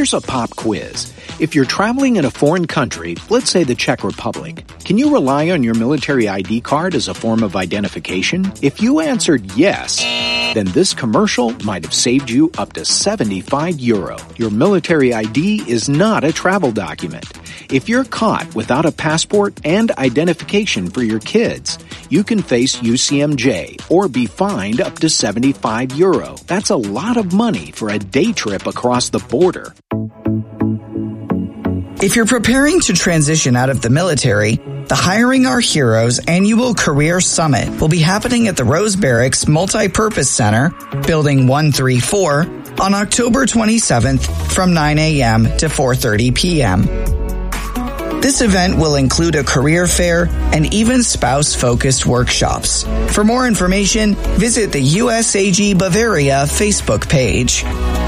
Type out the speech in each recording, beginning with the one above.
Here's a pop quiz. If you're traveling in a foreign country, let's say the Czech Republic, can you rely on your military ID card as a form of identification? If you answered yes, then this commercial might have saved you up to €75. Your military ID is not a travel document. If you're caught without a passport and identification for your kids, you can face UCMJ or be fined up to €75. That's a lot of money for a day trip across the border. If you're preparing to transition out of the military, the Hiring Our Heroes annual Career Summit will be happening at the Rose Barracks Multi-Purpose Center, Building 134, on October 27th from 9 a.m. to 4:30 p.m. This event will include a career fair and even spouse-focused workshops. For more information, visit the USAG Bavaria Facebook page.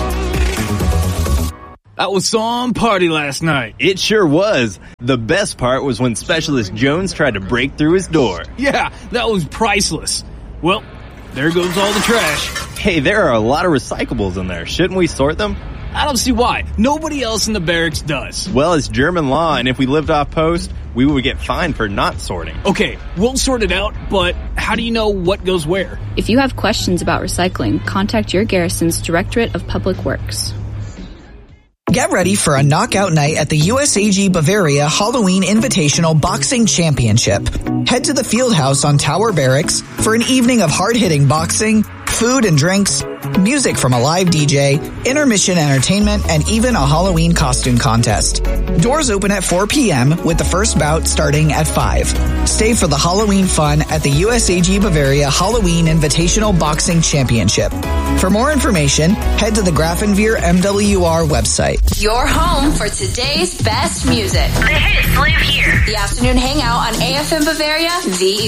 That was some party last night. It sure was. The best part was when Specialist Jones tried to break through his door. Yeah, that was priceless. Well, there goes all the trash. Hey, there are a lot of recyclables in there. Shouldn't we sort them? I don't see why. Nobody else in the barracks does. Well, it's German law, and if we lived off post, we would get fined for not sorting. Okay, we'll sort it out, but how do you know what goes where? If you have questions about recycling, contact your garrison's Directorate of Public Works. Get ready for a knockout night at the USAG Bavaria Halloween Invitational Boxing Championship. Head to the Fieldhouse on Tower Barracks for an evening of hard-hitting boxing, food and drinks, music from a live DJ, intermission entertainment, and even a Halloween costume contest. Doors open at 4 p.m. with the first bout starting at 5. Stay for the Halloween fun at the USAG Bavaria Halloween Invitational Boxing Championship. For more information, head to the Grafenveer MWR website. Your home for today's best music. The hits live here. The Afternoon Hangout on AFM Bavaria, the